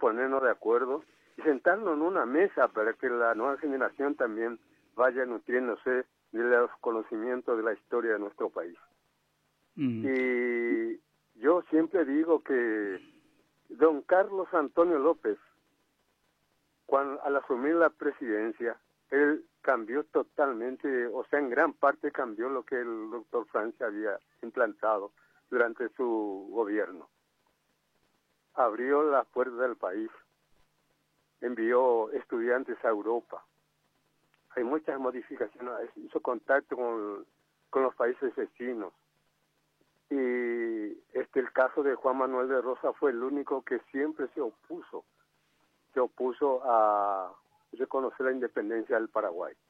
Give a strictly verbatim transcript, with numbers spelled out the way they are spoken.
ponernos de acuerdo y sentarnos en una mesa para que la nueva generación también vaya nutriéndose de los conocimientos de la historia de nuestro país. Mm. Y yo siempre digo que don Carlos Antonio López, cuando al asumir la presidencia, él cambió totalmente, o sea, en gran parte cambió lo que el doctor Francia había implantado durante su gobierno. Abrió las puertas del país, envió estudiantes a Europa. Hay muchas modificaciones, hizo contacto con, con los países vecinos. Y este el caso de Juan Manuel de Rosas fue el único que siempre se opuso, se opuso a reconocer la independencia del Paraguay.